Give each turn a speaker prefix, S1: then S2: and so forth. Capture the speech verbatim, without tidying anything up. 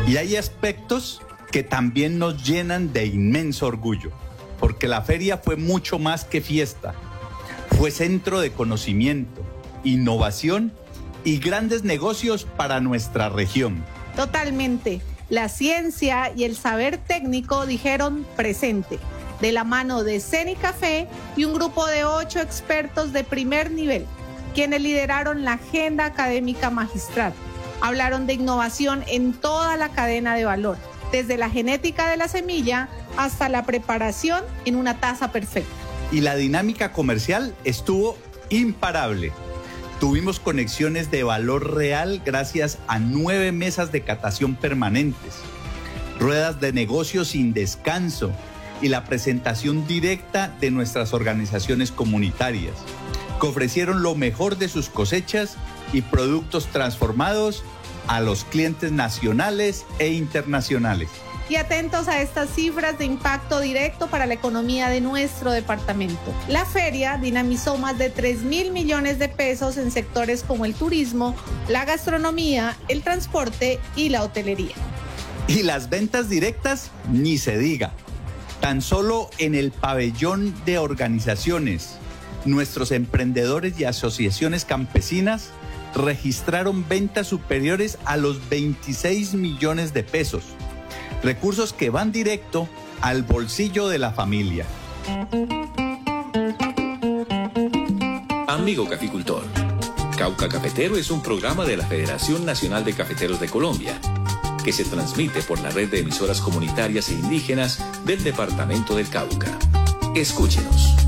S1: Y hay aspectos que también nos llenan de inmenso orgullo, porque la feria fue mucho más que fiesta. Fue centro de conocimiento, innovación y grandes negocios para nuestra región.
S2: Totalmente. La ciencia y el saber técnico dijeron presente, de la mano de Cenicafé y un grupo de ocho expertos de primer nivel, quienes lideraron la agenda académica magistral. Hablaron de innovación en toda la cadena de valor, desde la genética de la semilla hasta la preparación en una taza perfecta.
S1: Y la dinámica comercial estuvo imparable. Tuvimos conexiones de valor real gracias a nueve mesas de catación permanentes, ruedas de negocio sin descanso y la presentación directa de nuestras organizaciones comunitarias, que ofrecieron lo mejor de sus cosechas y productos transformados a los clientes nacionales e internacionales.
S2: Y atentos a estas cifras de impacto directo para la economía de nuestro departamento. La feria dinamizó más de tres mil millones de pesos en sectores como el turismo, la gastronomía, el transporte y la hotelería.
S1: Y las ventas directas, ni se diga. Tan solo en el pabellón de organizaciones, nuestros emprendedores y asociaciones campesinas registraron ventas superiores a los veintiséis millones de pesos. Recursos que van directo al bolsillo de la familia.
S3: Amigo caficultor, Cauca Cafetero es un programa de la Federación Nacional de Cafeteros de Colombia, que se transmite por la red de emisoras comunitarias e indígenas del departamento del Cauca. Escúchenos.